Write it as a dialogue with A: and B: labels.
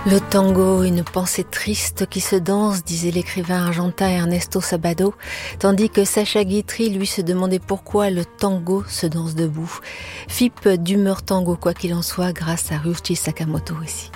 A: Le tango, une pensée triste qui se danse, disait l'écrivain argentin Ernesto Sabato, tandis que Sacha Guitry, lui, se demandait pourquoi le tango se danse debout. FIP d'humeur tango, quoi qu'il en soit, grâce à Ryuichi Sakamoto aussi.